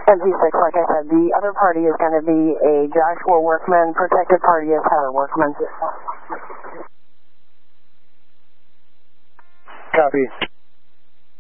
MG6, like I said, the other party is going to be a Joshua Workman, protected party is Heather Workman. Copy.